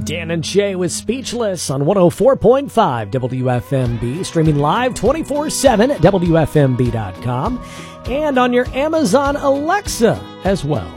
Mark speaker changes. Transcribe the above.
Speaker 1: Dan and Shay with Speechless on 104.5 WFMB, streaming live 24/7 at WFMB.com and on your Amazon Alexa as well.